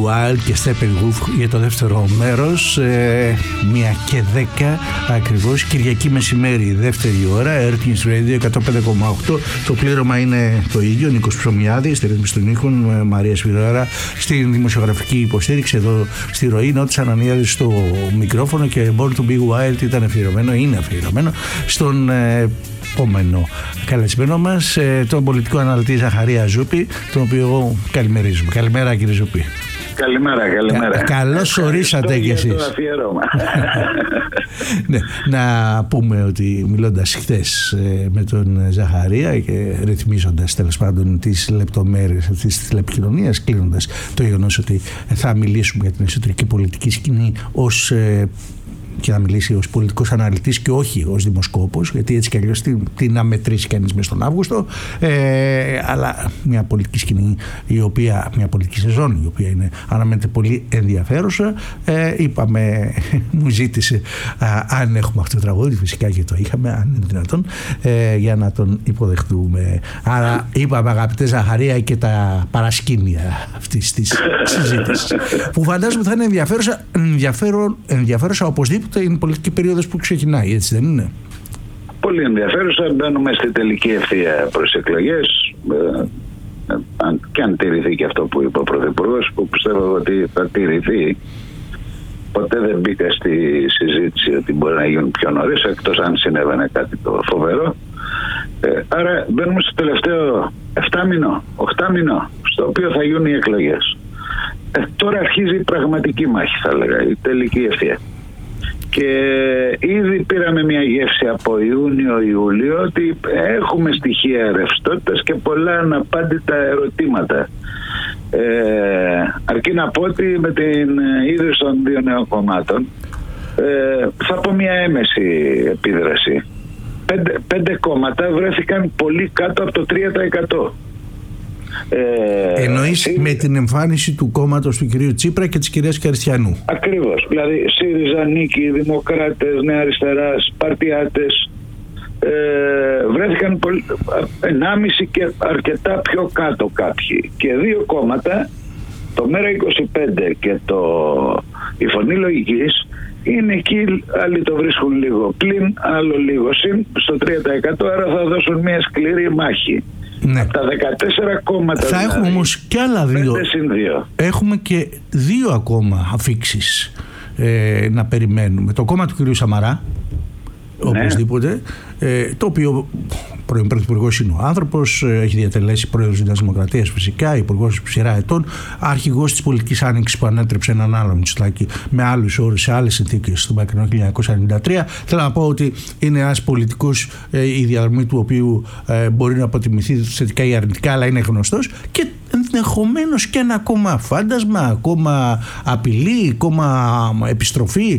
Wild και Steppenwolf για το δεύτερο μέρος, 1:10 ακριβώς, Κυριακή μεσημέρι, δεύτερη ώρα, Earth Radio 105,8. Το πλήρωμα είναι το ίδιο, Νίκος Ψωμιάδης, στη ρύθμιση των ήχων, Μαρία Σφυρόρα, στην δημοσιογραφική υποστήριξη εδώ στη ροή, Νότης Ανανιάδης στο μικρόφωνο και Born to be Wild είναι αφιερωμένο στον επόμενο καλεσμένο μας, τον πολιτικό αναλυτή Ζαχαρία Ζούπη, τον οποίο καλημερίζουμε. Καλημέρα κύριε Ζούπη. Καλημέρα. Καλώς ορίσατε κι εσείς. Ναι, να πούμε ότι μιλώντας χθες με τον Ζαχαρία και ρυθμίζοντας τέλος πάντων τις λεπτομέρειες αυτής της τηλεπικοινωνίας, κλείνοντας το γεγονός ότι θα μιλήσουμε για την εσωτερική πολιτική σκηνή και να μιλήσει ως πολιτικός αναλυτής και όχι ως δημοσκόπος, γιατί έτσι κι αλλιώς τι να μετρήσει κανείς μες τον Αύγουστο, αλλά μια πολιτική σκηνή, μια πολιτική σεζόν η οποία είναι αναμένεται πολύ ενδιαφέρουσα. Είπαμε, μου ζήτησε αν έχουμε αυτό το τραγούδι, φυσικά και το είχαμε, αν είναι δυνατόν, για να τον υποδεχτούμε. Άρα είπαμε, αγαπητέ Ζαχαρία, και τα παρασκήνια αυτής της συζήτησης, που φαντάζομαι θα είναι ενδιαφέρουσα οπωσδήποτε. Είναι η πολιτική περίοδος που ξεκινάει, έτσι δεν είναι? Πολύ ενδιαφέρουσα. Μπαίνουμε στη τελική ευθεία προς εκλογές, και αν τηρηθεί και αυτό που είπε ο Πρωθυπουργός, που πιστεύω ότι θα τηρηθεί. Ποτέ δεν μπήκα στη συζήτηση ότι μπορεί να γίνουν πιο νωρίς, εκτός αν συνέβαινε κάτι το φοβερό. Άρα μπαίνουμε στο τελευταίο 7 μήνο, στο οποίο θα γίνουν οι εκλογές. Τώρα αρχίζει η πραγματική μάχη, θα έλεγα, η τελική ευθεία. Και ήδη πήραμε μια γεύση από Ιούνιο-Ιούλιο ότι έχουμε στοιχεία ρευστότητας και πολλά αναπάντητα ερωτήματα. Αρκεί να πω ότι με την ίδρυση των δύο νέων κομμάτων θα πω μια έμεση επίδραση. 5 κόμματα βρέθηκαν πολύ κάτω από το 3%. Εννοείς με την εμφάνιση του κόμματος του κυρίου Τσίπρα και της κυρίας Καριστιανού? Ακριβώς. Δηλαδή ΣΥΡΙΖΑ, Νίκη, Δημοκράτες, Νέα Αριστερά, Σπαρτιάτες, βρέθηκαν 1,5 και αρκετά πιο κάτω κάποιοι. Και 2 κόμματα, το ΜΕΡΑ25 και η Φωνή Λογικής, είναι εκεί, άλλοι το βρίσκουν λίγο πλην, άλλο λίγο συν, στο 3%, άρα θα δώσουν μια σκληρή μάχη. Ναι. Από τα 14 κόμματα θα δηλαδή, έχουμε όμως και άλλα 5-2. Έχουμε και 2 ακόμα αφίξεις να περιμένουμε. Το κόμμα του κυρίου Σαμαρά, ναι, οπωσδήποτε, το οποίο πρώην πρωθυπουργός είναι ο άνθρωπος, έχει διατελέσει πρόεδρος της Νέας Δημοκρατίας φυσικά, υπουργός σειρά ετών, αρχηγός της πολιτικής άνοιξης που ανέτρεψε έναν άλλο Μητσοτάκη με άλλους όρους, σε άλλες συνθήκες στο μακρινό 1993. Θέλω να πω ότι είναι ένας πολιτικός, η διαδρομή του οποίου μπορεί να αποτιμηθεί θετικά ή αρνητικά, αλλά είναι γνωστός, και ενδεχομένως και ένα ακόμα φάντασμα, ακόμα απειλή, ακόμα επιστροφή,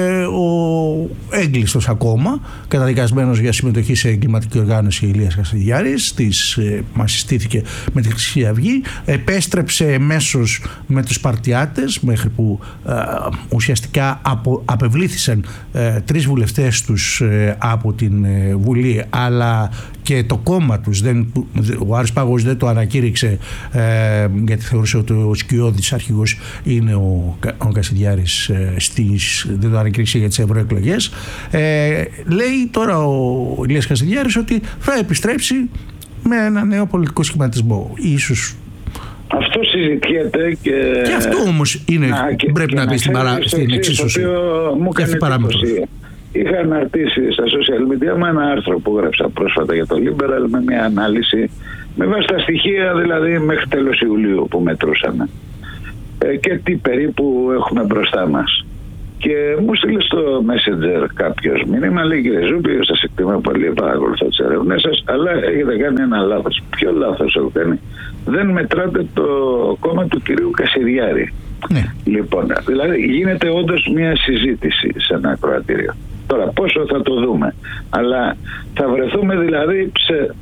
ο έγκλειστος ακόμα, καταδικασμένος για συμμετοχή σε εγκληματική οργάνωση, Ηλίας Καστιδιάρης, μας συστήθηκε με τη Χρυσή Αυγή, επέστρεψε εμέσως με τους Σπαρτιάτες, μέχρι που ουσιαστικά απευλήθησαν 3 βουλευτές τους από την Βουλή, αλλά και το κόμμα τους ο Άρης Πάγος δεν το ανακήρυξε, γιατί θεωρούσε ότι ο σκιώδης αρχηγός είναι ο Κασιδιάρης, δεν το ανακήρυξε για τις ευρωεκλογές. Λέει τώρα ο Ηλίας Κασιδιάρης ότι θα επιστρέψει με ένα νέο πολιτικό σχηματισμό. Ίσως αυτό συζητιέται και αυτό όμως είναι, πρέπει να πει στην εξίσωση. Μου κάνει εντύπωση. Είχα αναρτήσει στα social media με ένα άρθρο που έγραψα πρόσφατα για το Liberal, με μια ανάλυση με βάση τα στοιχεία δηλαδή μέχρι τέλος Ιουλίου που μετρούσαμε και τι περίπου έχουμε μπροστά μας. Και μου στείλε στο Messenger κάποιος μήνυμα, λέει: κύριε Ζούπη, σας εκτιμώ πολύ, παρακολουθώ τις ερευνές σας, αλλά έχετε κάνει ένα λάθος. Ποιο λάθος έχω κάνει? Δεν μετράτε το κόμμα του κυρίου Κασιδιάρη. Ναι. Λοιπόν, δηλαδή γίνεται όντως μια συζήτηση σε ένα ακροατήριο. Τώρα πόσο θα το δούμε, αλλά θα βρεθούμε δηλαδή σε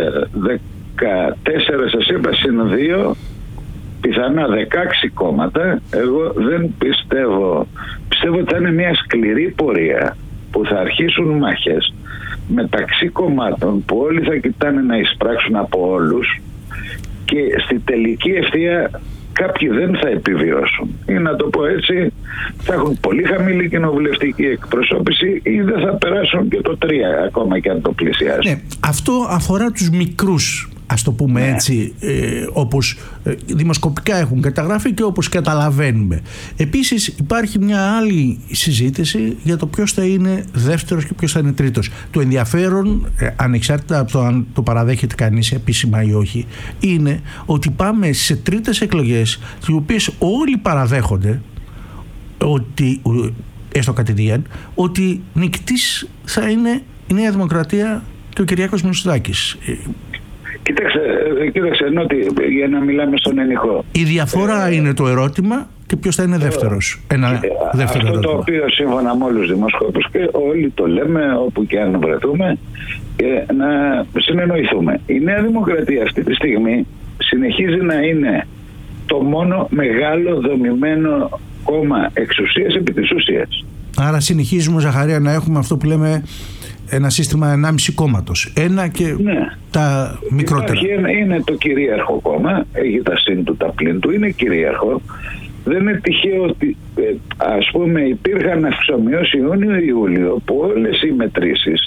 14, σας είπα, συν 2, πιθανά 16 κόμματα. Εγώ δεν πιστεύω ότι θα είναι μια σκληρή πορεία που θα αρχίσουν μάχες μεταξύ κομμάτων που όλοι θα κοιτάνε να εισπράξουν από όλους, και στη τελική ευθεία κάποιοι δεν θα επιβιώσουν, ή να το πω έτσι, θα έχουν πολύ χαμηλή κοινοβουλευτική εκπροσώπηση ή δεν θα περάσουν και το 3 ακόμα και αν το πλησιάσουν. Ναι, αυτό αφορά τους μικρούς, ας το πούμε έτσι, όπως δημοσκοπικά έχουν καταγραφεί και όπως καταλαβαίνουμε. Επίσης υπάρχει μια άλλη συζήτηση για το ποιος θα είναι δεύτερος και ποιος θα είναι τρίτος. Το ενδιαφέρον, ανεξάρτητα από το αν το παραδέχεται κανείς επίσημα ή όχι, είναι ότι πάμε σε τρίτες εκλογές, τις οποίες όλοι παραδέχονται ότι, έστω κατηδίαν, ότι νικητής θα είναι η Νέα Δημοκρατία και ο Κυριάκος Μητσοτάκης. Κοίταξε, Νότι, για να μιλάμε στον ενηχό. Η διαφορά είναι το ερώτημα και ποιος θα είναι δεύτερος. Αυτό ερώτημα, το οποίο σύμφωνα με όλους τους δημοσκόπους και όλοι το λέμε όπου και αν βρεθούμε, και να συνεννοηθούμε. Η Νέα Δημοκρατία αυτή τη στιγμή συνεχίζει να είναι το μόνο μεγάλο δομημένο κόμμα εξουσίας επί της ουσίας. Άρα συνεχίζουμε, Ζαχαρία, να έχουμε αυτό που λέμε ένα σύστημα 1,5 κόμματος. Ένα και τα μικρότερα. Είναι το κυρίαρχο κόμμα, έχει τα συν του, τα πλην του, είναι κυρίαρχο. Δεν είναι τυχαίο ότι ας πούμε υπήρχαν αυξομοιώσεις Ιούνιο-Ιούλιο που όλες οι μετρήσεις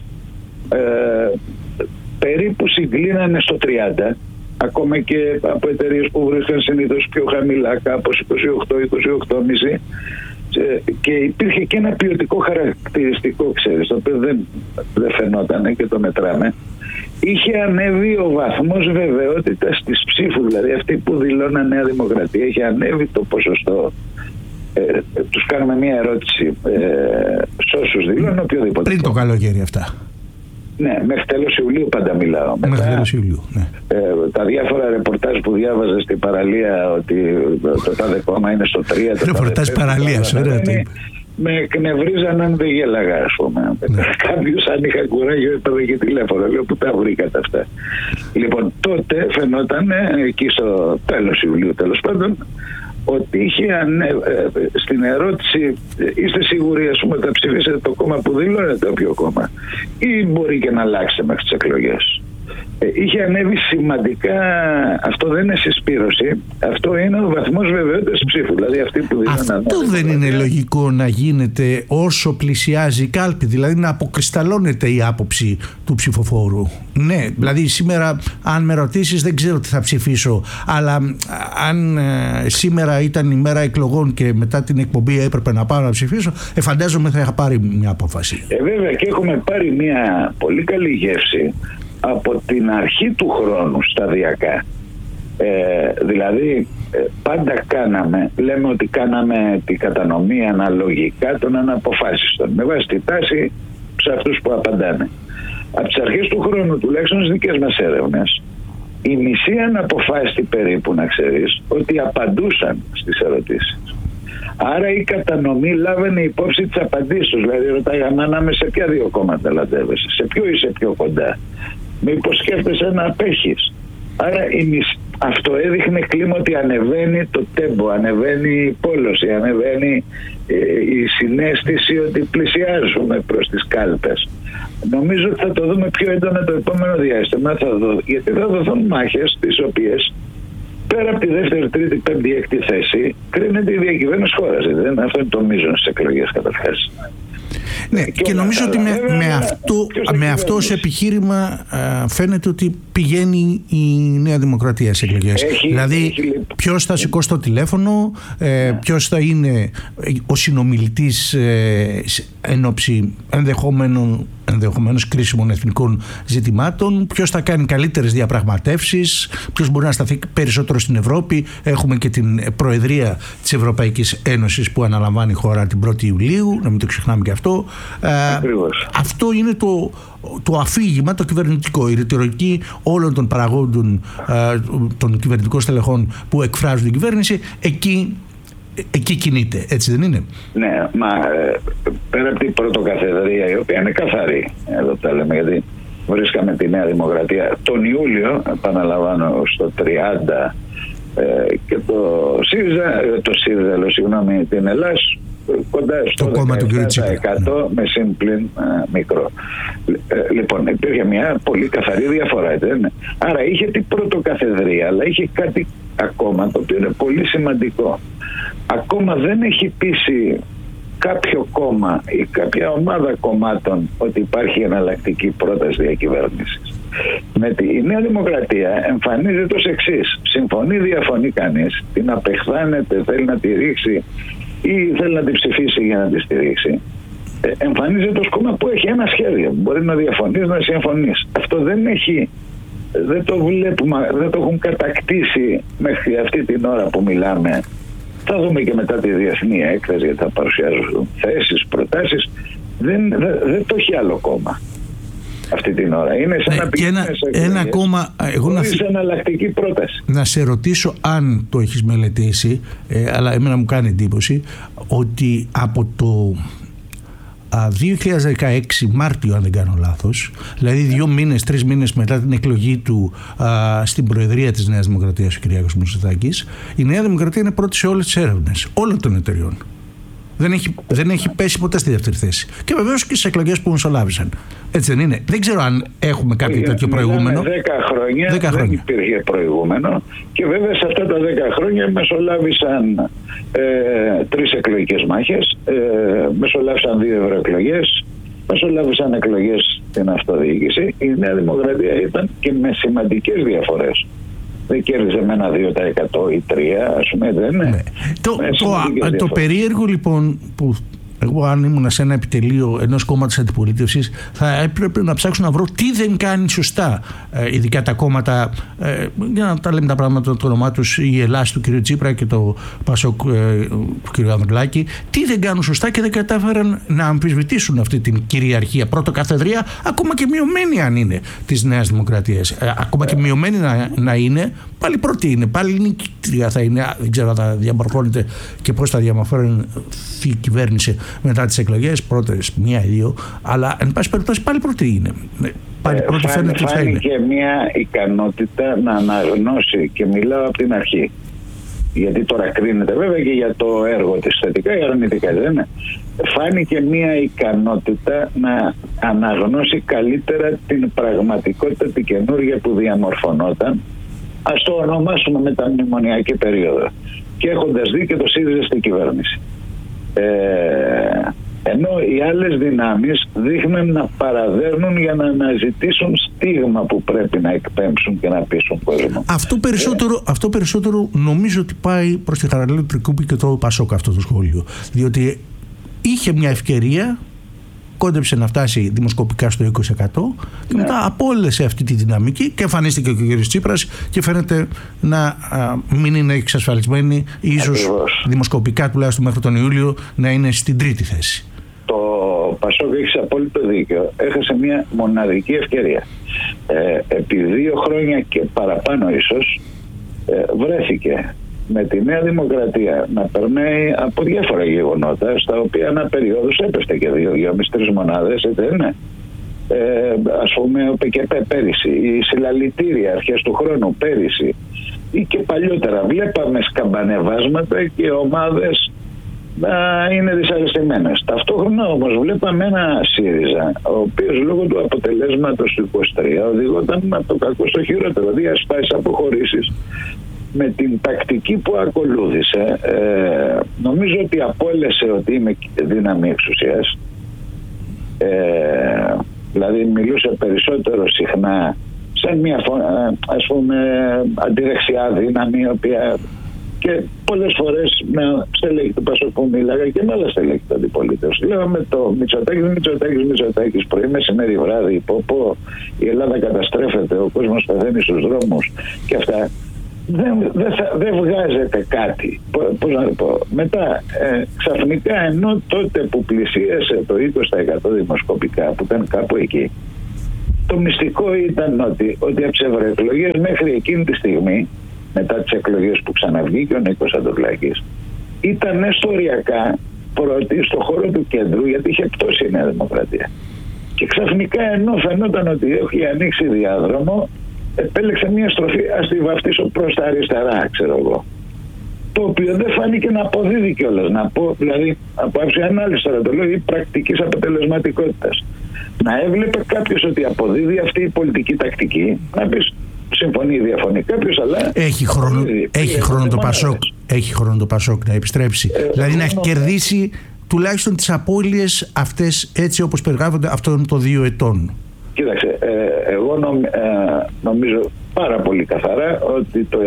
περίπου συγκλίνανε στο 30, ακόμα και από εταιρείες που βρίσκαν συνήθως πιο χαμηλά, κάπως 28-28,5. Και υπήρχε και ένα ποιοτικό χαρακτηριστικό, ξέρεις, το οποίο δεν φαινόταν και το μετράμε. Είχε ανέβει ο βαθμός βεβαιότητας της ψήφου, δηλαδή αυτοί που δηλώναν Νέα Δημοκρατία, είχε ανέβει το ποσοστό. Τους κάνουμε μια ερώτηση σε όσους δηλώνουν οποιοδήποτε. Πριν το καλοκαίρι αυτά. Ναι, μέχρι τέλος Ιουλίου πάντα μιλάω. Μέχρι τέλος Ιουλίου, ναι. Τα διάφορα ρεπορτάζ που διάβαζα στην παραλία ότι το τάδε κόμμα είναι στο 3. Ρεπορτάζ παραλίας, ωραία. Με εκνευρίζαν αν δεν γέλαγα, ας πούμε. Κάποιος αν είχα κουράγιο έπαιρνε και τηλέφωνο. Λέω, που τα βρήκατε αυτά. Λοιπόν, τότε φαινόταν εκεί στο τέλος Ιουλίου, τέλος πάντων, ότι είχε στην ερώτηση, είστε σίγουροι, ας πούμε, ότι θα ψηφίσετε το κόμμα που δηλώνετε, όποιο κόμμα, ή μπορεί και να αλλάξετε μέχρι τις εκλογές. Είχε ανέβει σημαντικά. Αυτό δεν είναι συσπήρωση, αυτό είναι ο βαθμός βεβαιότητας ψήφου. Δηλαδή αυτοί που δηλώναν. Αυτό δεν είναι λογικό να γίνεται όσο πλησιάζει η κάλπη, δηλαδή να αποκρισταλώνεται η άποψη του ψηφοφόρου. Ναι, δηλαδή σήμερα, αν με ρωτήσεις, δεν ξέρω τι θα ψηφίσω, αλλά αν σήμερα ήταν η μέρα εκλογών και μετά την εκπομπή έπρεπε να πάω να ψηφίσω, φαντάζομαι θα είχα πάρει μια απόφαση. Βέβαια, και έχουμε πάρει μια πολύ καλή γεύση από την αρχή του χρόνου σταδιακά. Δηλαδή πάντα λέμε ότι κάναμε την κατανομή αναλογικά των αναποφάσιστων με βάση τη τάση σε αυτούς που απαντάνε. Από τις αρχές του χρόνου, τουλάχιστον στις δικές μας έρευνες, η μισή αναποφάσιστη περίπου, να ξέρεις, ότι απαντούσαν στις ερωτήσεις. Άρα η κατανομή λάβαινε υπόψη τις απαντήσεις τους. Δηλαδή ρωτάγαμε ανάμεσα σε ποια δύο κόμματα λατεύεσαι, σε ποιο είσαι πιο κοντά, μήπως σκέφτεσαι να απέχεις. Άρα αυτό έδειχνε κλίμα ότι ανεβαίνει το τέμπο, ανεβαίνει η πόλωση, ανεβαίνει η συναίσθηση ότι πλησιάζουμε προς τις κάλπες. Νομίζω ότι θα το δούμε πιο έντονα το επόμενο διάστημα, γιατί θα δοθούν μάχες τις οποίες πέρα από τη δεύτερη, τρίτη, πέμπτη, έκτη θέση κρίνεται η διακυβέρνηση χώρας. Αυτό είναι το μείζον στις εκλογές καταρχάς. Ναι, και νομίζω ότι με αυτό ως επιχείρημα φαίνεται ότι πηγαίνει η Νέα Δημοκρατία σε εκλογές. Δηλαδή ποιος θα σηκώσει το τηλέφωνο, ποιος θα είναι ο συνομιλητής εν ώψη ενδεχομένως κρίσιμων εθνικών ζητημάτων, ποιος θα κάνει καλύτερες διαπραγματεύσεις, ποιος μπορεί να σταθεί περισσότερο στην Ευρώπη. Έχουμε και την Προεδρία της Ευρωπαϊκής Ένωσης που αναλαμβάνει η χώρα την 1η Ιουλίου, να μην το ξεχνάμε και αυτό. Αυτό είναι το αφήγημα, το κυβερνητικό, η ρητορική όλων των παραγόντων των κυβερνητικών στελεχών που εκφράζουν την κυβέρνηση, εκεί κινείται, έτσι δεν είναι? Ναι, μα πέρα από την πρωτοκαθεδρία, η οποία είναι καθαρή, εδώ τα λέμε, γιατί βρίσκαμε τη Νέα Δημοκρατία τον Ιούλιο, επαναλαμβάνω, στο 30 και την Ελλάς κοντά στο 17% με συμπλήν μικρό. Λοιπόν, υπήρχε μια πολύ καθαρή διαφορά, δεν είναι? Άρα είχε την πρωτοκαθεδρία, αλλά είχε κάτι ακόμα, το οποίο είναι πολύ σημαντικό. Ακόμα δεν έχει πείσει κάποιο κόμμα ή κάποια ομάδα κομμάτων ότι υπάρχει εναλλακτική πρόταση διακυβέρνησης. Η Νέα Δημοκρατία εμφανίζεται ως εξής: συμφωνεί, διαφωνεί κανείς, την απεχθάνεται, θέλει να τη ρίξει ή θέλει να τη ψηφίσει για να τη στηρίξει. Εμφανίζεται ως κόμμα που έχει ένα σχέδιο. Μπορεί να διαφωνείς, να συμφωνείς. Αυτό δεν το βλέπουμε, δεν το έχουν κατακτήσει μέχρι αυτή την ώρα που μιλάμε. Θα δούμε και μετά τη διεθνή έκθεση, γιατί θα παρουσιάζουν θέσεις, προτάσεις. Δεν το έχει άλλο κόμμα αυτή την ώρα. Είναι σαν να πηγαίνει ένα κόμμα χωρίς εναλλακτική πρόταση. Να σε ρωτήσω αν το έχεις μελετήσει, αλλά εμένα μου κάνει εντύπωση ότι από το 2016 Μάρτιο, αν δεν κάνω λάθος, δηλαδή 3 μήνες μετά την εκλογή του στην Προεδρία της Νέας Δημοκρατίας, ο Κυριάκος Μητσοτάκης, η Νέα Δημοκρατία είναι πρώτη σε όλες τις έρευνες όλων των εταιριών. Δεν έχει πέσει ποτέ στη δεύτερη θέση. Και βεβαίως και στις εκλογές που μεσολάβησαν. Έτσι δεν είναι? Δεν ξέρω αν έχουμε κάποιο τέτοιο προηγούμενο. 10 χρόνια δεν υπήρχε προηγούμενο. Και βέβαια σε αυτά τα 10 χρόνια μεσολάβησαν 3 εκλογικές μάχες, μεσολάβησαν 2 ευρωεκλογές, μεσολάβησαν εκλογές στην αυτοδιοίκηση. Η Νέα Δημοκρατία ήταν και με σημαντικές διαφορές. Δεν κέρδισε με 1-2% ή 3%, ας πούμε, δεν είναι. Ναι. Το περίεργο λοιπόν που εγώ, αν ήμουν σε ένα επιτελείο ενός κόμματος αντιπολίτευσης, θα έπρεπε να ψάξω να βρω τι δεν κάνει σωστά, ειδικά τα κόμματα, για να τα λέμε τα πράγματα το όνομά τους, η Ελλάς του κ. Τσίπρα και το Πασόκ του κ. Ανδρουλάκη, τι δεν κάνουν σωστά και δεν κατάφεραν να αμφισβητήσουν αυτή την κυριαρχία πρωτοκαθεδρία, ακόμα και μειωμένη αν είναι, της Νέας Δημοκρατίας. Ακόμα και μειωμένη να είναι, πάλι πρώτη είναι, πάλι νικήτρια θα είναι. Δεν ξέρω αν θα διαμορφώνεται και πώς θα διαμορφώνεται η κυβέρνηση μετά τις εκλογές, πρώτες 1-2, αλλά εν πάση περιπτώσει πάλι πρώτη είναι. Πάλι πρώτη φαίνεται ότι θα είναι. Και μια ικανότητα να αναγνώσει, και μιλάω από την αρχή, γιατί τώρα κρίνεται βέβαια και για το έργο της θετικά ή αρνητικά, δεν είναι. Φάνηκε μια ικανότητα να αναγνώσει καλύτερα την πραγματικότητα την καινούργια που διαμορφωνόταν, ας το ονομάσουμε μεταμνημονιακή περίοδο, και έχοντας δει και το ΣΥΡΙΖΑ στην κυβέρνηση. Ενώ οι άλλες δυνάμεις δείχνουν να παραδέρνουν για να αναζητήσουν στίγμα που πρέπει να εκπέμψουν και να πείσουν κόσμο. Αυτό περισσότερο νομίζω ότι πάει προς τη χαραλέλη του Τρικούπη και το Πασόκ αυτό το σχόλιο, διότι είχε μια ευκαιρία, κόντεψε να φτάσει δημοσκοπικά στο 20% και μετά απόλυσε αυτή τη δυναμική και εμφανίστηκε και ο κ. Τσίπρας και φαίνεται να μην είναι εξασφαλισμένη, ίσως δημοσκοπικά τουλάχιστον μέχρι τον Ιούλιο να είναι στην 3η θέση. Το Πασόκ, έχεις απόλυτο δίκιο, έχασε μια μοναδική ευκαιρία. Επί 2 χρόνια και παραπάνω ίσως βρέθηκε με τη Νέα Δημοκρατία να περνάει από διάφορα γεγονότα, στα οποία ανά περίοδος έπεφτε και 2-2,5-3 μονάδες, έτσι δεν είναι? Ας πούμε ο ΠΚΠ πέρυσι, οι συλλαλητήρια αρχές του χρόνου πέρυσι ή και παλιότερα βλέπαμε σκαμπανεβάσματα και ομάδες να είναι δυσαρεστημένες. Ταυτόχρονα όμως βλέπαμε ένα ΣΥΡΙΖΑ, ο οποίος λόγω του αποτελέσματος του 23 οδηγόταν από το κακό στο χειρότερο, διασπάσεις, αποχωρήσεις. Με την τακτική που ακολούθησε, νομίζω ότι απόλυσε ότι είμαι δύναμη εξουσίας. Δηλαδή μιλούσε περισσότερο συχνά σαν μια ας πούμε αντιδεξιά δύναμη, η οποία και πολλές φορές με στελέχη του Πασόκ που μίλαγα και με άλλα στελέχη του αντιπολίτευσης. Λέγαμε το Μητσοτάκης πρωί, μεσημέρι, βράδυ, η Ελλάδα καταστρέφεται, ο κόσμος πεθαίνει στους δρόμους και αυτά. Δεν βγάζεται κάτι. Πώς να το πω. Μετά ξαφνικά, ενώ τότε που πλησίασε το 20% δημοσκοπικά, που ήταν κάπου εκεί, το μυστικό ήταν ότι από τις ευρωεκλογές μέχρι εκείνη τη στιγμή, μετά τις εκλογές που ξαναβγήκε ο Νίκος Ανδρουλάκης, ήταν ιστοριακά πρώτη στο χώρο του κέντρου, γιατί είχε πτώσει η Νέα Δημοκρατία. Και ξαφνικά, ενώ φαινόταν ότι έχει ανοίξει διάδρομο, επέλεξε μια στροφή, ας τη βαφτίσω προς τα αριστερά, ξέρω εγώ. Το οποίο δεν φάνηκε να αποδίδει κιόλας. Να πω, δηλαδή, από άψη ανάλυση τώρα το λέω, ή πρακτικής αποτελεσματικότητας. Να έβλεπε κάποιος ότι αποδίδει αυτή η πολιτική τακτική, να πεις συμφωνεί ή διαφωνεί κάποιος, αλλά έχει χρόνο το Πασόκ να επιστρέψει. Δηλαδή να έχει κερδίσει τουλάχιστον τις απώλειες αυτές, έτσι όπως περιγράφονται, αυτών των 2 ετών. Κοίταξε, εγώ νομίζω πάρα πολύ καθαρά ότι το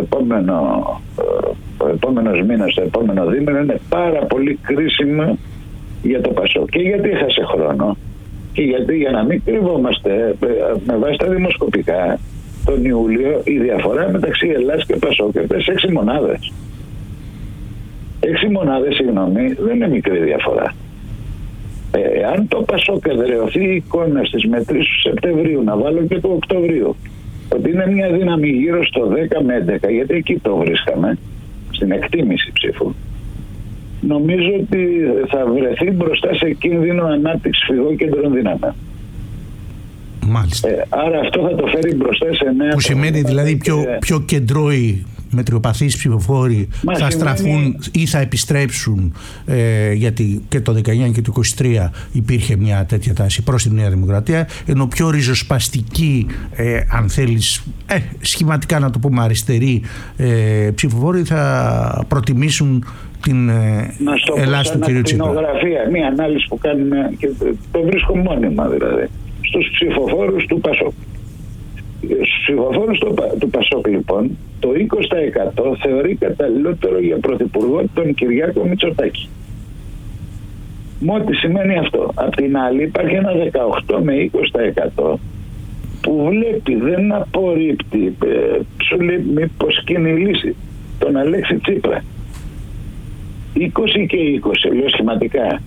επόμενος μήνας, το επόμενο δίμηνο είναι πάρα πολύ κρίσιμο για το Πασόκ. Και γιατί έχασε χρόνο, και γιατί, για να μην κρυβόμαστε, με βάση τα δημοσκοπικά, τον Ιούλιο η διαφορά μεταξύ Ελλάδας και Πασόκ έπεσε 6 μονάδες. 6 μονάδες, συγγνώμη, δεν είναι μικρή διαφορά. Αν το Πασόκ εδραιωθεί η εικόνα στις μετρήσεις του Σεπτεμβρίου, να βάλω και του Οκτωβρίου, ότι είναι μια δύναμη γύρω στο 10 με 11, γιατί εκεί το βρίσκαμε, στην εκτίμηση ψήφου, νομίζω ότι θα βρεθεί μπροστά σε κίνδυνο ανάπτυξη φυγόκεντρων δυνάμεων. Μάλιστα. Άρα αυτό θα το φέρει μπροστά σε νέα... Που σημαίνει δηλαδή πιο κεντρώοι μετριοπαθείς ψηφοφόροι θα στραφούν ή θα επιστρέψουν, γιατί και το 19 και το 23 υπήρχε μια τέτοια τάση προς τη Νέα Δημοκρατία, ενώ πιο ριζοσπαστικοί, αν θέλεις σχηματικά να το πούμε αριστεροί ψηφοφόροι θα προτιμήσουν την Ελλάδα του κ. Τσίπρα. Μια ανάλυση που κάνουμε και το βρίσκω μόνιμα δηλαδή στους ψηφοφόρους του Πασόκ. Στους ψηφοφόρους του Πασόκ λοιπόν το 20% θεωρεί καταλληλότερο για πρωθυπουργό τον Κυριάκο Μητσοτάκη. Με ό,τι σημαίνει αυτό. Απ' την άλλη υπάρχει ένα 18 με 20% που βλέπει, δεν απορρίπτει, σου λέει μήπως και είναι η λύση, τον Αλέξη Τσίπρα. 20 και 20, λέω σχηματικά.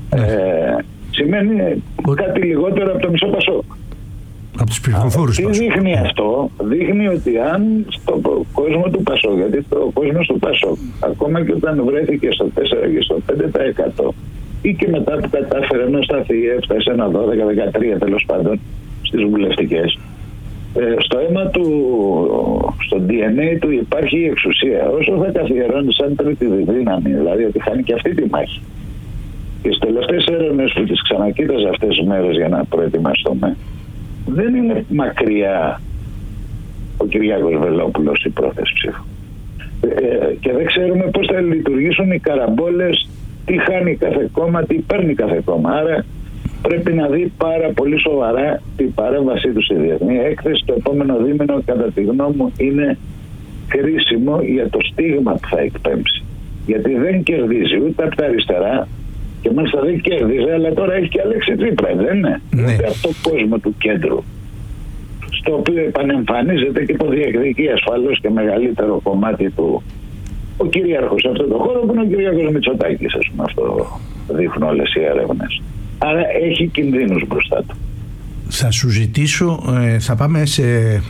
Σημαίνει κάτι λιγότερο από το μισό Πασόκ. Από τους ψηφοφόρους. Τι δείχνει αυτό? Δείχνει ότι αν στον κόσμο του Πασόκ, γιατί ο κόσμος του Πασόκ, ακόμα και όταν βρέθηκε στο 4 και στο 5% ή και μετά που κατάφερε να σταθεί, έφτασε ένα 12-13 τέλος πάντων στις βουλευτικές, στο αίμα του, στο DNA του υπάρχει η εξουσία. Όσο θα καθιερώνει σαν τρίτη δύναμη, δηλαδή ότι χάνει και αυτή τη μάχη. Και στις τελευταίες έρευνες που τις ξανακοίταζα αυτές τις μέρες για να προετοιμαστούμε, δεν είναι μακριά ο Κυριάκος Βελόπουλος η πρόθεση ψήφου. Και δεν ξέρουμε πώς θα λειτουργήσουν οι καραμπόλες, τι χάνει κάθε κόμμα, τι παίρνει κάθε κόμμα. Άρα πρέπει να δει πάρα πολύ σοβαρά την παρέμβασή του στη διεθνή έκθεση. Το επόμενο δίμηνο, κατά τη γνώμη μου, είναι κρίσιμο για το στίγμα που θα εκπέμψει. Γιατί δεν κερδίζει ούτε από τα αριστερά, και μάλιστα δεν κέρδιζε, αλλά τώρα έχει και Αλέξη Τσίπρα, δεν είναι? Ναι. Ούτε από το κόσμο του κέντρου, στο οποίο επανεμφανίζεται και το διεκδικεί ασφαλώς και μεγαλύτερο κομμάτι του ο κυρίαρχος σε αυτό το χώρο, που είναι ο Κυριάκος Μητσοτάκης, ας πούμε. Αυτό δείχνουν όλες οι έρευνες. Άρα έχει κινδύνους μπροστά του. Θα σου ζητήσω, θα πάμε σε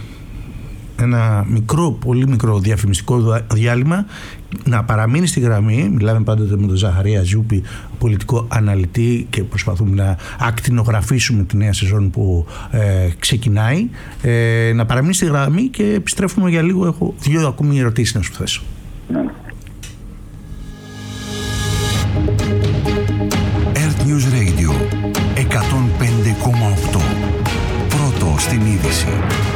ένα πολύ μικρό διαφημιστικό διάλειμμα, να παραμείνει στη γραμμή. Μιλάμε πάντοτε με τον Ζαχαρία Ζιούπη, πολιτικό αναλυτή, και προσπαθούμε να ακτινογραφήσουμε τη νέα σεζόν που ξεκινάει. Να παραμείνει στη γραμμή και επιστρέφουμε για λίγο. Έχω 2 ακόμη ερωτήσεις να σου θέσω. Ναι. Earth News Radio 105,8. Πρώτο στην είδηση.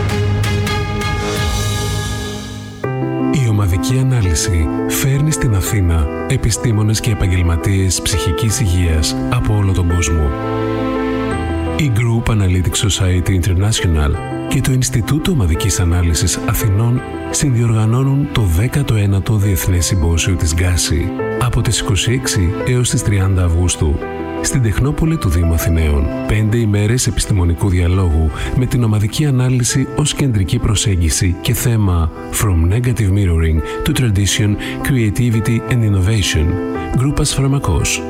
Η ομαδική ανάλυση φέρνει στην Αθήνα επιστήμονες και επαγγελματίες ψυχικής υγείας από όλο τον κόσμο. Η Group Analytics Society International και το Ινστιτούτο Ομαδικής Ανάλυσης Αθηνών συνδιοργανώνουν το 19ο Διεθνές Συμπόσιο της Γκάση από τις 26 έως τις 30 Αυγούστου στην Τεχνόπολη του Δήμου Αθηναίων. 5 ημέρες επιστημονικού διαλόγου με την ομαδική ανάλυση ως κεντρική προσέγγιση και θέμα From Negative Mirroring to Tradition, Creativity and Innovation. Γκρούπας Φαρμακός.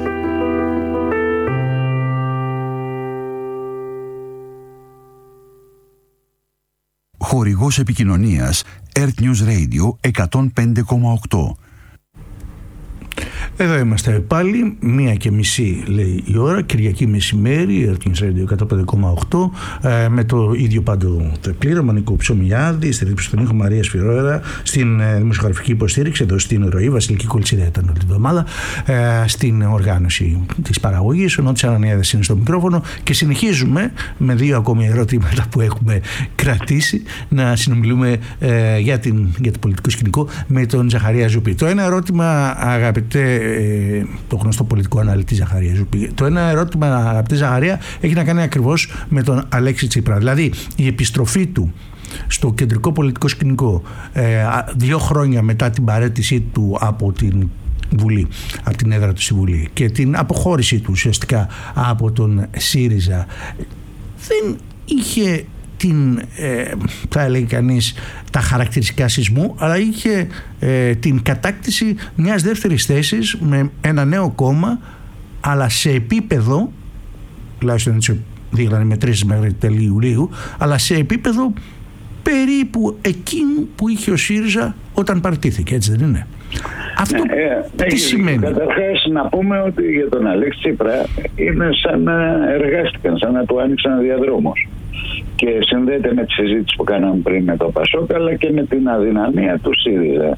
Χορηγός επικοινωνίας Earth News Radio 105,8. Εδώ είμαστε πάλι, 1:30 λέει η ώρα, Κυριακή μεσημέρι, Earth Radio 105,8, με το ίδιο πάντοτε πλήρωμα, Νίκο Ψωμιάδη, στη ρύθμιση των ήχων Μαρία Σφυρόεδρα, στην δημοσιογραφική υποστήριξη, εδώ στην ροή, Βασιλική Κολτσίδα ήταν όλη την εβδομάδα, στην οργάνωση της παραγωγής, ο Νότης Ανανιάδης είναι στο μικρόφωνο και συνεχίζουμε με δύο ακόμη ερωτήματα που έχουμε κρατήσει να συνομιλούμε για το πολιτικό σκηνικό με τον Ζαχαρία Ζουπή. Το ένα ερώτημα, αγαπητέ, το γνωστό πολιτικό αναλυτή Ζαχαρία Ζουπή, το ένα ερώτημα, αγαπητέ Ζαχαρία, έχει να κάνει ακριβώς με τον Αλέξη Τσίπρα. Δηλαδή η επιστροφή του στο κεντρικό πολιτικό σκηνικό 2 χρόνια μετά την παραίτησή του από την Βουλή, από την έδρα του στη Βουλή, και την αποχώρησή του ουσιαστικά από τον ΣΥΡΙΖΑ, δεν είχε θα έλεγε κανείς τα χαρακτηριστικά σεισμού, αλλά είχε την κατάκτηση μιας δεύτερης θέσης με ένα νέο κόμμα, αλλά σε επίπεδο, τουλάχιστον έτσι δείχνανε μετρήσεις μέχρι τέλη Ιουλίου, αλλά σε επίπεδο περίπου εκείνου που είχε ο ΣΥΡΙΖΑ όταν παρτίθηκε, έτσι δεν είναι? Αυτό τι σημαίνει? Καταρχάς να πούμε ότι για τον Αλέξη Τσίπρα είναι σαν να εργάστηκαν, σαν να του άνοιξαν διαδρόμους, και συνδέεται με τη συζήτηση που κάναμε πριν με το ΠΑΣΟΚ, αλλά και με την αδυναμία του ΣΥΡΙΖΑ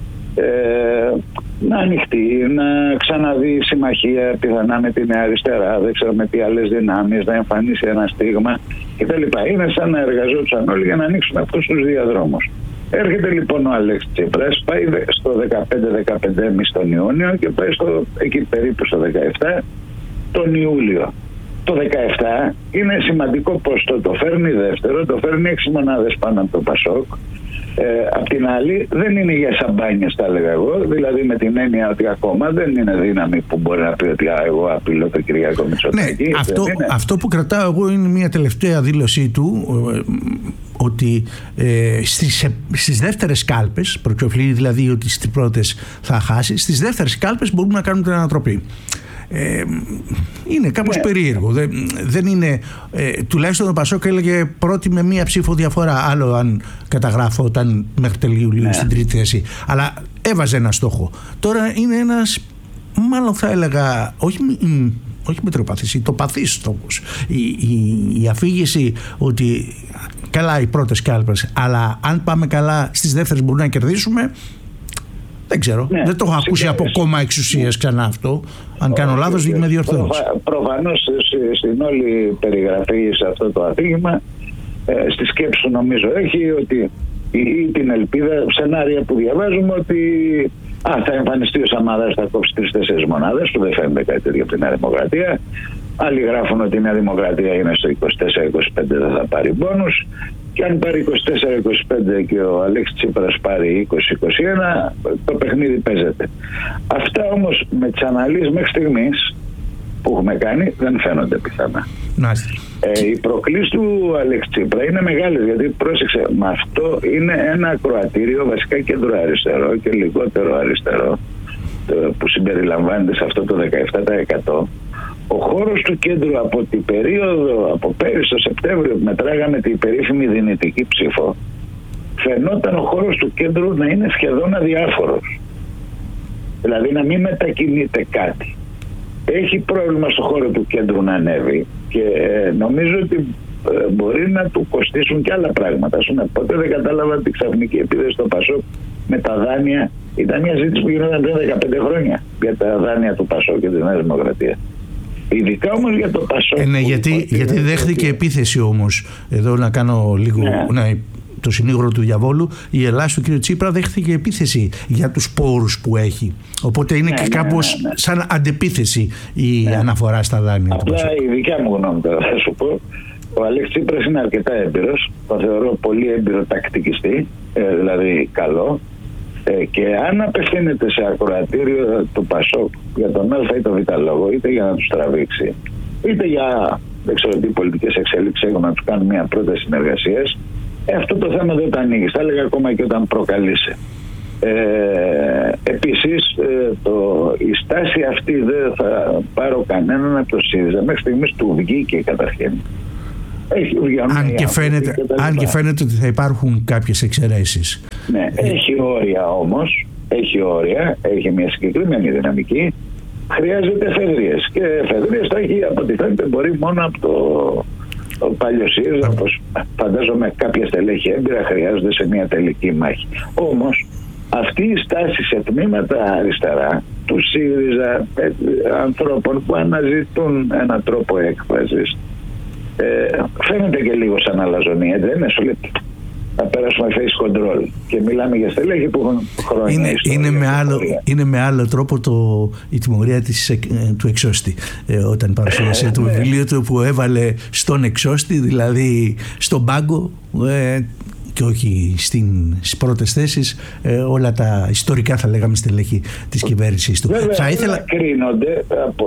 να ανοιχτεί, να ξαναδεί συμμαχία πιθανά με τη Νέα Αριστερά, δεν ξέρω με τι άλλες δυνάμεις, να εμφανίσει ένα στίγμα κτλ. Είναι σαν να εργαζόντουσαν όλοι για να ανοίξουν αυτούς τους διαδρόμους. Έρχεται λοιπόν ο Αλέξη Τσίπρας, πάει στο 15-15,5 τον Ιούνιο και πάει εκεί περίπου στο 17 τον Ιούλιο. Το 17 είναι σημαντικό ποστό, το φέρνει δεύτερο, το φέρνει 6 μονάδες πάνω από το ΠΑΣΟΚ. Απ' την άλλη δεν είναι για σαμπάνιες, τα έλεγα εγώ, δηλαδή με την έννοια ότι ακόμα δεν είναι δύναμη που μπορεί να πει ότι εγώ απειλώ τον Κυριάκο Μητσοτάκη. Ναι, αυτό που κρατάω εγώ είναι μια τελευταία δήλωσή του, ότι στις δεύτερες κάλπες, προκειοφλεί δηλαδή ότι στις πρώτες θα χάσει, στις δεύτερες κάλπες μπορούν να κάνουν την ανατροπή. Είναι κάπως περίεργο. Δεν είναι, τουλάχιστον ο Πασόκ έλεγε πρώτη με μία ψήφο διαφορά. Άλλο αν καταγράφονταν μέχρι τέλη Ιουλίου στην τρίτη θέση. Αλλά έβαζε ένα στόχο. Τώρα είναι ένας, μάλλον θα έλεγα, όχι μετροπαθής, ηττοπαθής στόχος. Η αφήγηση ότι καλά οι πρώτες κάλπες, αλλά αν πάμε καλά στις δεύτερες μπορούμε να κερδίσουμε. Δεν ξέρω, δεν το έχω ακούσει από κόμμα εξουσίας ξανά αυτό. Αν κάνω λάθος, με διορθώνεις. Προφανώς στην όλη περιγραφή σε αυτό το αφήγημα, στη σκέψη σου νομίζω έχει ότι ή την ελπίδα, σενάρια που διαβάζουμε, ότι θα εμφανιστεί ο Σαμαράς, θα κόψει 3-4 μονάδες, που δεν φαίνεται κάτι τέτοιο από τη Νέα Δημοκρατία. Άλλοι γράφουν ότι η Νέα Δημοκρατία είναι στο 24-25, δεν θα πάρει μπόνους. Και αν πάρει 24-25 και ο Αλέξης Τσίπρας πάρει 20-21, το παιχνίδι παίζεται. Αυτά όμως με τις αναλύσεις μέχρι στιγμής που έχουμε κάνει δεν φαίνονται πιθανά. Οι προκλήσεις του Αλέξη Τσίπρα είναι μεγάλες, γιατί πρόσεξε, με αυτό είναι ένα ακροατήριο βασικά κέντρο-αριστερό και λιγότερο αριστερό, που συμπεριλαμβάνεται σε αυτό το 17%. Ο χώρος του κέντρου από την περίοδο, από πέρυσι το Σεπτέμβριο που μετράγαμε την περίφημη δυνητική ψήφο, φαινόταν ο χώρος του κέντρου να είναι σχεδόν αδιάφορος. Δηλαδή να μην μετακινείται κάτι. Έχει πρόβλημα στο χώρο του κέντρου να ανέβει και νομίζω ότι μπορεί να του κοστίσουν και άλλα πράγματα. Ποτέ δεν κατάλαβα την ξαφνική επίδεση στο ΠΑΣΟΚ με τα δάνεια. Ήταν μια ζήτηση που γινόταν πριν 15 χρόνια για τα δάνεια του ΠΑΣΟΚ και της Νέας Δημοκρατίας. Ειδικά όμως για το ΠΑΣΟΚ. Ναι, γιατί δέχθηκε επίθεση όμως. Εδώ να κάνω λίγο το συνήγορο του διαβόλου. Η Ελλάδα του κ. Τσίπρα δέχθηκε επίθεση για τους πόρους που έχει. Οπότε είναι και κάπως σαν αντεπίθεση η αναφορά στα δάνεια. Απλά η δικιά μου γνώμη τώρα θα σου πω. Ο Αλέξης Τσίπρας είναι αρκετά έμπειρος. Το θεωρώ πολύ έμπειρο τακτικιστή, δηλαδή καλό. Και αν απευθύνεται σε ακροατήριο του ΠΑΣΟΚ για τον Α ή τον Β λόγο, είτε για να τους τραβήξει, είτε για δεν ξέρω τι πολιτικές εξέλιξεις έχουν να τους κάνουν μια πρόταση συνεργασίας, αυτό το θέμα δεν το ανοίγει. Θα έλεγα ακόμα και όταν προκαλείσαι. Επίσης, η στάση αυτή δεν θα πάρω κανέναν από το ΣΥΡΙΖΑ. Μέχρι στιγμής του βγήκε καταρχήν. Αν και φαίνεται ότι θα υπάρχουν κάποιες εξαιρέσεις. Ναι, έχει όρια όμως. Έχει όρια, έχει μια συγκεκριμένη δυναμική. χρειάζεται εφεδρείες. Και εφεδρείες θα έχει, από ό,τι φαίνεται, μπορεί μόνο από το παλιό ΣΥΡΙΖΑ, όπως φαντάζομαι κάποια στελέχη έμπειρα χρειάζονται σε μια τελική μάχη. Όμως αυτή η στάση σε τμήματα αριστερά του ΣΥΡΙΖΑ, ανθρώπων που αναζητούν έναν τρόπο έκφρασης, φαίνεται και λίγο σαν αλαζονία, δεν είναι? Σου λέει να πέρασουμε face control και μιλάμε για στελέχη που έχουν χρόνια είναι με άλλο τρόπο η τιμωρία του εξώστη, όταν παρουσίασε το βιβλίο του, που έβαλε στον εξώστη, δηλαδή στον πάγκο, και όχι στις πρώτες θέσεις, όλα τα ιστορικά, θα λέγαμε, στελέχη της κυβέρνησης του. Βέβαια, θα ήθελα... κρίνονται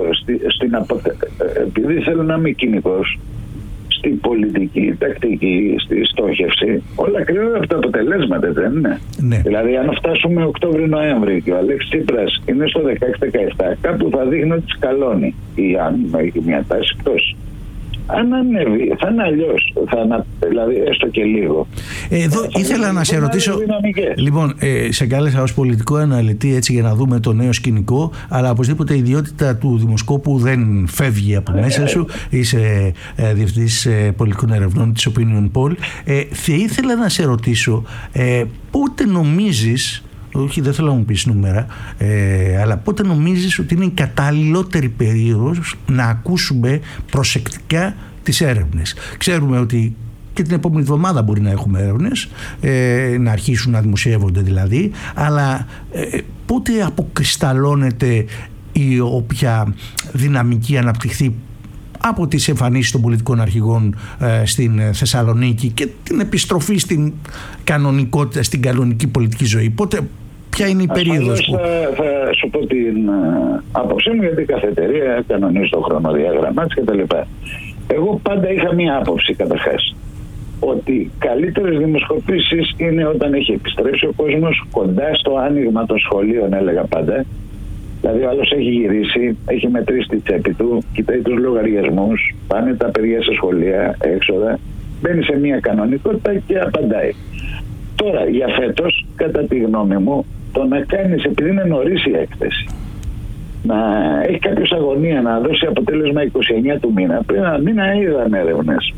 επειδή θέλω να είμαι κοινικός στην πολιτική, τακτική, στη στόχευση, όλα κρίνονται από τα αποτελέσματα, δεν είναι? Ναι. Δηλαδή, αν φτάσουμε Οκτώβριο-Νοέμβριο και ο Αλέξης Τσίπρας είναι στο 16-17, κάπου θα δείχνει ότι σκαλώνει, ή αν έχει μια τάση πτώση. Αν ανέβει, θα είναι αλλιώς. Δηλαδή, έστω και λίγο. Εδώ ήθελα να σε ρωτήσω. Λοιπόν, σε κάλεσα ως πολιτικό αναλυτή, έτσι, για να δούμε το νέο σκηνικό, αλλά οπωσδήποτε η ιδιότητα του δημοσκόπου δεν φεύγει από μέσα σου. Είσαι διευθυντής πολιτικών ερευνών της Opinion Poll. Θα ήθελα να σε ρωτήσω, πότε νομίζεις, όχι, δεν θέλω να μου πεις νούμερα, αλλά πότε νομίζεις ότι είναι η καταλληλότερη περίοδος να ακούσουμε προσεκτικά τις έρευνες? Ξέρουμε ότι και την επόμενη εβδομάδα μπορεί να έχουμε έρευνες, να αρχίσουν να δημοσιεύονται δηλαδή, αλλά πότε αποκρισταλώνεται η όποια δυναμική αναπτυχθεί από τις εμφανίσεις των πολιτικών αρχηγών στην Θεσσαλονίκη και την επιστροφή στην κανονικότητα, στην κανονική πολιτική ζωή? Ποια είναι η περίοδος που... Θα σου πω την άποψή μου, γιατί κάθε εταιρεία κανονίζει το χρονοδιάγραμμά της κτλ. Εγώ πάντα είχα μία άποψη, καταρχάς, ότι καλύτερες δημοσκοπήσεις είναι όταν έχει επιστρέψει ο κόσμος κοντά στο άνοιγμα των σχολείων, έλεγα πάντα. Δηλαδή ο άλλος έχει γυρίσει, έχει μετρήσει τη τσέπη του, κοιτάει τους λογαριασμούς, πάνε τα παιδιά σε σχολεία, έξοδα, μπαίνει σε μια κανονικότητα και απαντάει. Τώρα για φέτος, κατά τη γνώμη μου, το να κάνεις, επειδή είναι νωρίς η έκθεση, να έχει κάποιος αγωνία να δώσει αποτέλεσμα 29 του μήνα, πριν ένα μήνα είδαμε έρευνες.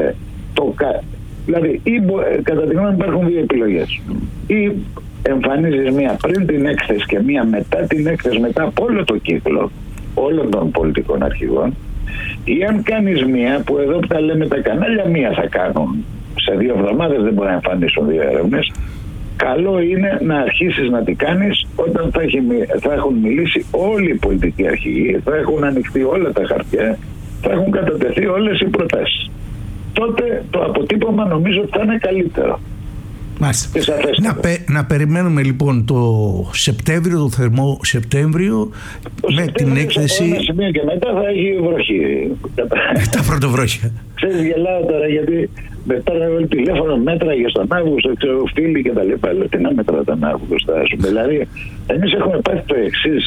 Δηλαδή, κατά τη γνώμη μου υπάρχουν δύο επιλογές. Ή εμφανίζεις μία πριν την έκθεση και μία μετά την έκθεση, μετά από όλο το κύκλο όλων των πολιτικών αρχηγών, ή αν κάνεις μία, που εδώ που τα λέμε τα κανάλια, μία θα κάνουν σε 2 εβδομάδες, δεν μπορεί να εμφανίσουν 2 έρευνες. Καλό είναι να αρχίσεις να την κάνεις όταν θα έχουν μιλήσει όλοι οι πολιτικοί αρχηγοί, θα έχουν ανοιχτεί όλα τα χαρτιά, θα έχουν κατατεθεί όλες οι προτάσεις. Τότε το αποτύπωμα νομίζω ότι θα είναι καλύτερο. Να περιμένουμε λοιπόν το Σεπτέμβριο, το θερμό Σεπτέμβριο, με την έκθεση. Από ένα σημείο και μετά θα έχει βροχή. Τα πρωτοβρόχια. Ξέρεις, γελάω τώρα γιατί με παίρνω τηλέφωνο, μέτραγε στον Αύγουστο, ξέρω, φίλοι και τα λοιπά. Λέω, τι να μετρά τον Αύγουστο, ας πούμε. Δηλαδή, εμείς έχουμε πάθει το εξής,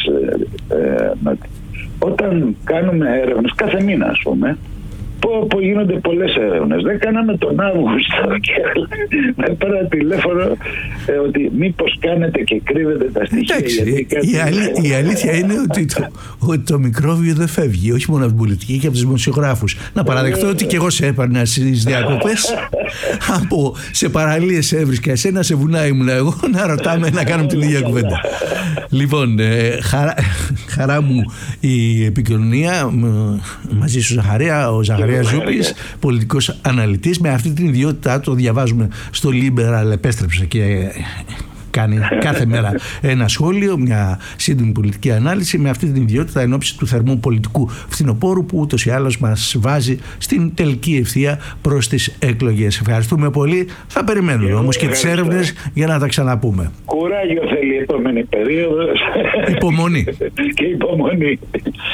όταν κάνουμε έρευνες κάθε μήνα, ας πούμε, που γίνονται πολλές έρευνες. Δεν κάναμε τον Αύγουστο και με πέρα τηλέφωνο ότι μήπως κάνετε και κρύβετε τα στοιχεία. Εντάξει, η αλήθεια είναι ότι το μικρόβιο δεν φεύγει, όχι μόνο από την πολιτική και από τους δημοσιογράφους. Να παραδεχτώ ότι και εγώ σε έπαιρνα στις διακοπές, σε παραλίες έβρισκα εσένα, σε βουνά ήμουν εγώ, να ρωτάμε, να κάνουμε την ίδια κουβέντα. Λοιπόν, χαρά μου η επικοινωνία μαζί σου, Ζαχαρία. Ο Ζαχαρίας Ζούπης, πολιτικός αναλυτής, με αυτή την ιδιότητά το διαβάζουμε στο Liberal, επέστρεψε και κάνει κάθε μέρα ένα σχόλιο, μια σύντομη πολιτική ανάλυση, με αυτή την ιδιότητα εν ώψη του θερμού πολιτικού φθινοπόρου που ούτως ή άλλως μας βάζει στην τελική ευθεία προς τις εκλογές. Ευχαριστούμε πολύ. Θα περιμένουμε όμως και τις έρευνες για να τα ξαναπούμε. Κουράγιο θέλει η επόμενη περίοδος. Υπομονή. Και υπομονή.